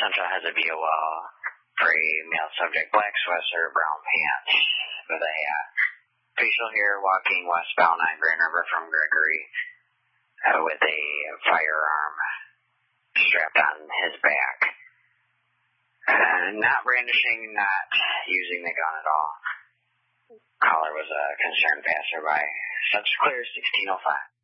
Central has a BOL for a male subject, black sweatshirt, brown pants, with a hat. Facial hair, walking westbound on Grand River from Gregory, with a firearm strapped on his back. Not brandishing, not using the gun at all. Caller was a concerned passerby. Such clear 1605.